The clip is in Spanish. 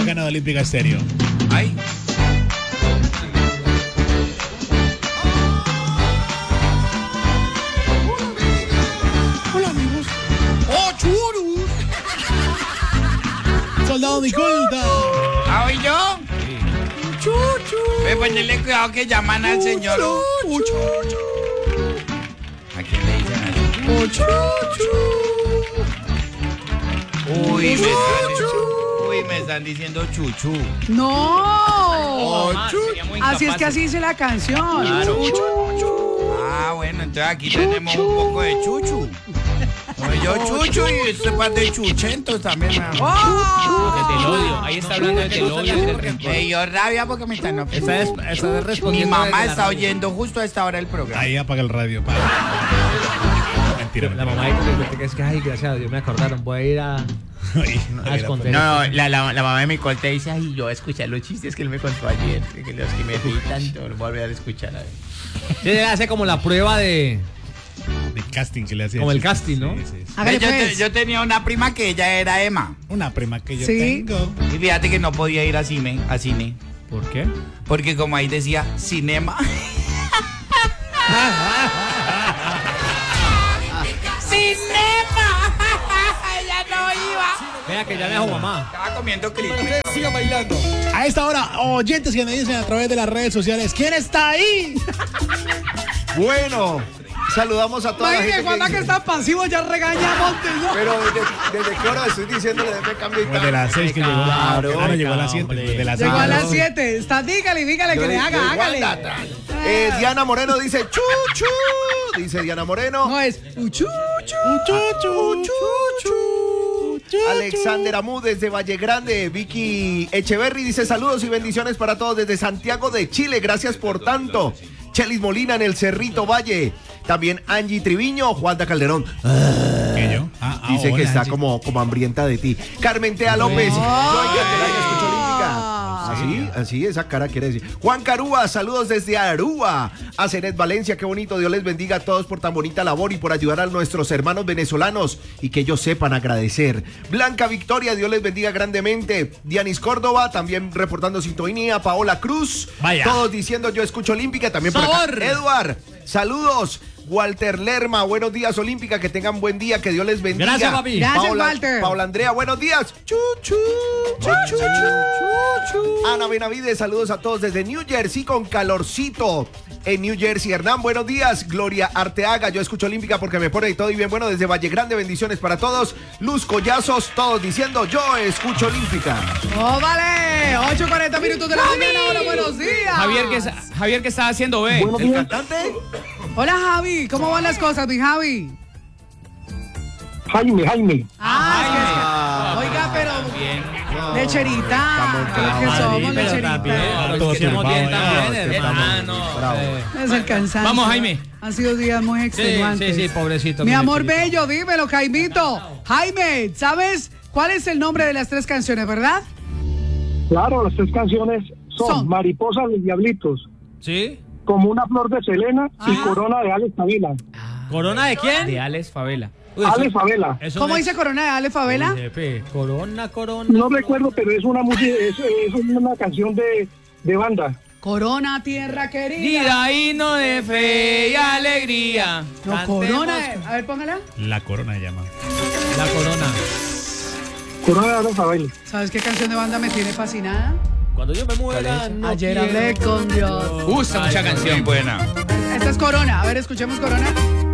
ganado Olímpica Estéreo. Ay. Hola, amigos. ¡Oh, churus! Soldado Micolta. ¿Hoy yo? Chuchu. Ve, ponle cuidado que llaman al señor. Chuchu. ¿A quién le dicen así? Chuchu. Uy, me están diciendo chuchu. No. Sería muy Así es que incapaz. así dice la canción. Claro. Ah, bueno, entonces aquí tenemos un poco de chuchu. Soy yo chuchu y este par de chuchentos también. Desde el odio. Ahí está hablando desde el odio, desde el rencor. Me dio rabia porque me están ofendiendo. Esa es Mi respondiendo. mamá desde la está radio. oyendo justo a esta hora el programa. Ahí apaga el radio, padre. Mentira. La mamá dice que es que, ay, gracias a Dios me acordaron, voy a ir a esconder. No, la mamá de mi corte dice, ay, yo voy a escuchar los chistes que él me contó ayer, que los que me reí tanto, los voy a volver a escuchar. A ver. Sí, ella hace como la prueba de... De casting que le hacía. Como el casting, ¿no? Sí, sí, sí. Hágale, pues. Yo tenía una prima que ella era Emma. Una prima que yo Sí. tengo. Y fíjate que no podía ir a cine. ¿Por qué? Porque como ahí decía cinema. ¡Cinema! ¡Ya no iba! Vea que ya le dijo mamá. Estaba comiendo crispy. Siga bailando. A esta hora, oyentes que me dicen a través de las redes sociales, ¿quién está ahí? Bueno, saludamos a toda la Imagínate, gente cuando que está pasivo ya regaña a Montes, ¿no? Pero desde qué hora estoy diciéndole de cambio y Pues de las 6 que llegó. Claro. No, llegó a las 7. De las Llegó a 6. las 7. Está, dígale que le haga, hágale. Diana Moreno dice chuchu. Dice Diana Moreno. No es chuchu. Alexander Amú desde Valle Grande. Vicky Echeverry dice saludos y bendiciones para todos desde Santiago de Chile. Gracias por tanto. Chelis Molina en el Cerrito Valle. También Angie Triviño. Juanda Calderón. ¿Qué yo? Dice que hola, está Angie. como hambrienta de ti. Carmen Tea López. Joy Candelaria, escucho olímpica. Así, esa cara quiere decir. Juan Carúa, saludos desde Aruba. A Zenet Valencia, qué bonito. Dios les bendiga a todos por tan bonita labor y por ayudar a nuestros hermanos venezolanos y que ellos sepan agradecer. Blanca Victoria, Dios les bendiga grandemente. Dianis Córdoba, también reportando sintonía. Paola Cruz. Vaya. Todos diciendo yo escucho olímpica. También por acá. ¡Sabor! Saludos. Walter Lerma, buenos días Olímpica, que tengan buen día, que Dios les bendiga. Gracias, papi. Gracias, Walter. Paula Andrea, buenos días. Ana Benavides, saludos a todos desde New Jersey con calorcito. En New Jersey, Hernán, buenos días. Gloria Arteaga, yo escucho Olímpica porque me pone todo y bien bueno desde Valle Grande, bendiciones para todos. Luz Collazos, todos diciendo yo escucho Olímpica. ¡Oh, vale! 8:40 minutos de la mañana. Hola, buenos días. Javier, ¿qué está haciendo, ve? ¿El cantante? Hola, Javi. ¿Cómo van las cosas, mi Javi? Jaime. Oiga, pero Bien. lecherita. Creo que somos Pero lecherita. también, lo Todo hicimos turbado, bien ya. también, Estamos hermano. bravos. Es el cansancio. Vamos, Jaime. Han sido días muy extenuantes. Sí, pobrecito. Mi mi amor lecherito. bello, dímelo, Jaimito. Jaime, ¿sabes cuál es el nombre de las 3 canciones, verdad? Claro, las 3 canciones son Son. Mariposa de Diablitos, ¿Sí? Como una flor de Selena y Ah. Corona de Alex Favela. ¿Corona de quién? De Alex Favela. Uy, Alex Favela. eso ¿Cómo me- dice Corona de Ale Favela? Uy, jefe, Corona. No recuerdo, pero es una música, es una canción de banda. Corona, tierra querida. Vida himno de fe y alegría. No, Cantemos. Corona. A ver, póngala. La corona se llama. La corona. Corona de Alex Favela. ¿Sabes qué canción de banda me tiene fascinada? Cuando yo me muera, no Ayer quiero- hablé con Dios. Gusta mucha canción. Muy buena. Esta es Corona. A ver, escuchemos Corona.